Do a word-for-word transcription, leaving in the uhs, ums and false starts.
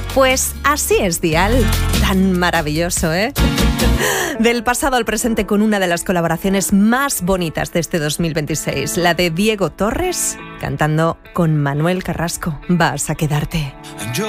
Pues así es Dial, tan maravilloso, ¿eh? Del pasado al presente con una de las colaboraciones más bonitas de este dos mil veintiséis, la de Diego Torres cantando con Manuel Carrasco, Vas a quedarte. Yo